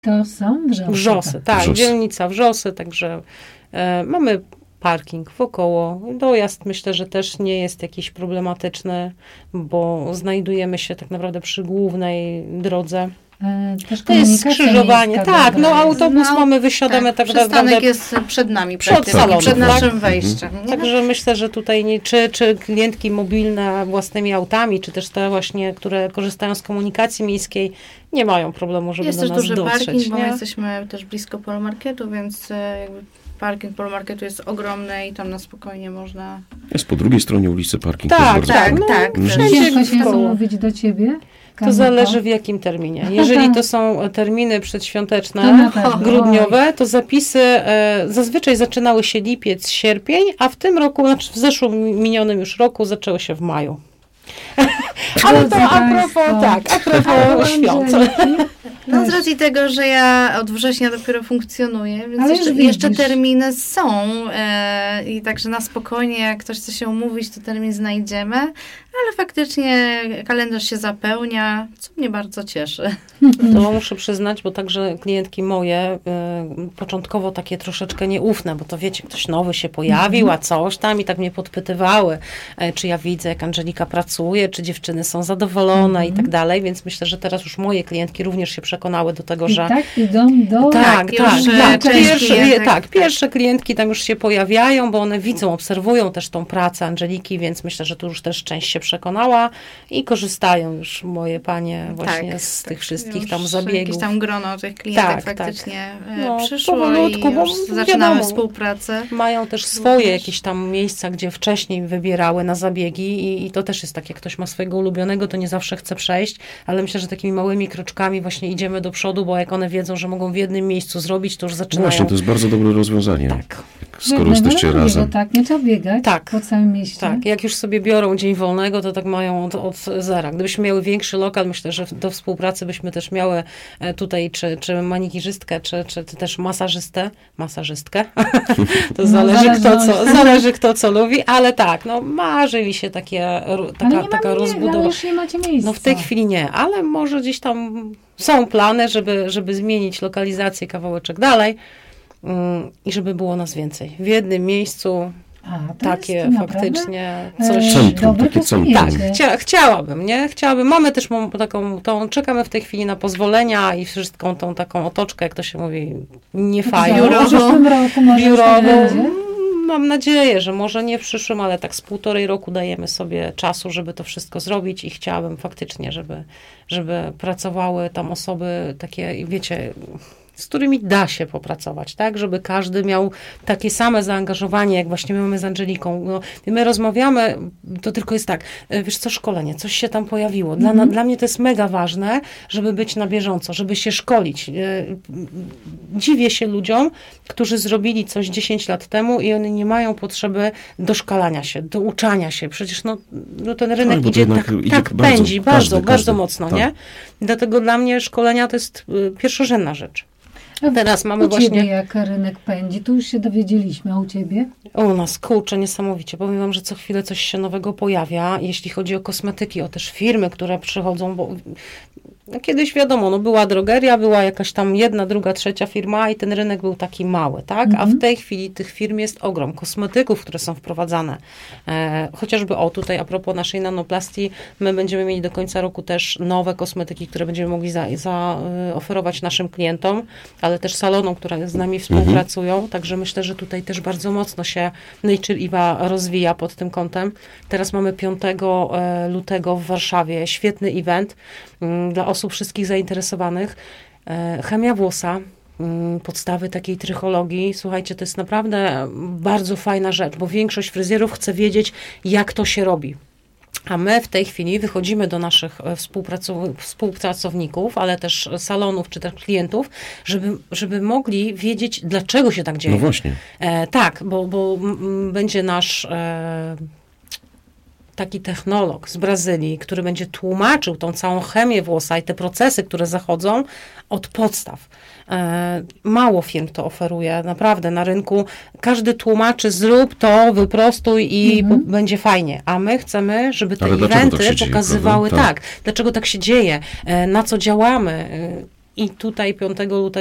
To są Wrzosy. Wrzosy, tak. Wrzosy. Dzielnica Wrzosy, także mamy parking wokoło. Dojazd myślę, że też nie jest jakiś problematyczny, bo znajdujemy się tak naprawdę przy głównej drodze. Też To jest komunikacja skrzyżowanie, miejska tak, dobra no jest. autobus mamy, wysiadamy tak naprawdę Przystanek jest przed nami, przed praktycznie, salonem, przed tak? naszym wejściem. Nie? Także myślę, że tutaj czy klientki mobilne własnymi autami, czy też te właśnie, które korzystają z komunikacji miejskiej, nie mają problemu, żeby Jest do też nas duży dotrzeć. parking, bo my nie? jesteśmy też blisko Polomarketu, więc jakby parking Polomarketu jest ogromny i tam na spokojnie można... Jest po drugiej stronie ulicy parking. Tak, też bardzo tak, fajny. tak. Ciężko się koło. zamówić do ciebie? To zależy w jakim terminie. Jeżeli to są terminy To przedświąteczne, na pewno. grudniowe, to zapisy zazwyczaj zaczynały się lipiec, sierpień, a w tym roku, znaczy w zeszłym minionym już roku zaczęły się w maju. Ale to a propos świąt. No z racji tego, że ja od września dopiero funkcjonuję, więc Ale jeszcze, już jeszcze widzisz. terminy są i także na spokojnie, jak ktoś chce się umówić, to termin znajdziemy, ale faktycznie kalendarz się zapełnia, co mnie bardzo cieszy. To muszę przyznać, bo także klientki moje początkowo takie troszeczkę nieufne, bo to wiecie, ktoś nowy się pojawił, a coś tam i tak mnie podpytywały, czy ja widzę, jak Angelika pracuje, czy dziewczyny są zadowolone i tak dalej, więc myślę, że teraz już moje klientki również się przekonały do tego, I że... tak idą do... Tak, już, część klientek, pierwsze klientki tam już się pojawiają, bo one widzą, obserwują też tą pracę Angeliki, więc myślę, że tu już też część się przekonała i korzystają już moje panie właśnie z tych wszystkich tam już zabiegów. Jakieś tam grono tych klientek Tak, faktycznie No, przyszło powolutku, i bo już zaczynamy wiadomo, współpracę. Mają też swoje jakieś tam miejsca, gdzie wcześniej wybierały na zabiegi i to też jest tak, jak ktoś ma swojego ulubionego, to nie zawsze chce przejść, ale myślę, że takimi małymi kroczkami właśnie idziemy do przodu, bo jak one wiedzą, że mogą w jednym miejscu zrobić, to już zaczynają... Właśnie, to jest bardzo dobre rozwiązanie. Tak. Skoro jesteście razem. Tak, nie trzeba biegać po całym mieście. Tak, jak już sobie biorą dzień wolnego, to tak mają od zera. Gdybyśmy miały większy lokal, myślę, że do współpracy byśmy też miały tutaj czy manikirzystkę, czy też masażystkę. To zależy kto co lubi, ale tak, no marzy mi się taka rozbudowa. Ale już nie macie miejsca. No w tej chwili nie, ale może gdzieś tam są plany, żeby zmienić lokalizację kawałeczek dalej i żeby było nas więcej. W jednym miejscu takie faktycznie coś... Centrum, takie centrum. Tak, chciałabym, nie? Mamy też czekamy w tej chwili na pozwolenia i wszystką tą taką otoczkę, jak to się mówi, biurową. Mam nadzieję, że może nie w przyszłym, ale tak z 1,5 roku dajemy sobie czasu, żeby to wszystko zrobić i chciałabym faktycznie, żeby pracowały tam osoby takie, wiecie, z którymi da się popracować, tak? Żeby każdy miał takie same zaangażowanie, jak właśnie my mamy z Angeliką. No, my rozmawiamy, to tylko jest tak, wiesz co, szkolenie, coś się tam pojawiło. Dla mnie to jest mega ważne, żeby być na bieżąco, żeby się szkolić. Dziwię się ludziom, którzy zrobili coś 10 lat temu i oni nie mają potrzeby doszkalania się, douczania się. Przecież ten rynek idzie pędzi bardzo mocno, tak. nie? Dlatego dla mnie szkolenia to jest pierwszorzędna rzecz. Teraz mamy u ciebie jak rynek pędzi, tu już się dowiedzieliśmy, a u ciebie? U nas, kurczę, niesamowicie. Powiem wam, że co chwilę coś się nowego pojawia, jeśli chodzi o kosmetyki, o też firmy, które przychodzą, bo kiedyś wiadomo, była drogeria, była jakaś tam 1, 2, 3 firma i ten rynek był taki mały, tak? A w tej chwili tych firm jest ogrom. Kosmetyków, które są wprowadzane. Chociażby tutaj a propos naszej nanoplastii, my będziemy mieli do końca roku też nowe kosmetyki, które będziemy mogli zaoferować naszym klientom, ale też salonom, które z nami współpracują. Także myślę, że tutaj też bardzo mocno się Nature Eva rozwija pod tym kątem. Teraz mamy 5 lutego w Warszawie świetny event dla osób wszystkich zainteresowanych. Chemia włosa, podstawy takiej trychologii. Słuchajcie, to jest naprawdę bardzo fajna rzecz, bo większość fryzjerów chce wiedzieć, jak to się robi. A my w tej chwili wychodzimy do naszych współpracowników, ale też salonów czy też klientów, żeby mogli wiedzieć, dlaczego się tak dzieje. No właśnie. Tak, bo będzie nasz taki technolog z Brazylii, który będzie tłumaczył tą całą chemię włosa i te procesy, które zachodzą od podstaw. Mało firm to oferuje, naprawdę na rynku. Każdy tłumaczy, zrób to, wyprostuj i będzie fajnie. A my chcemy, żeby te eventy pokazywały, dlaczego tak się dzieje, na co działamy. i tutaj 5 lutego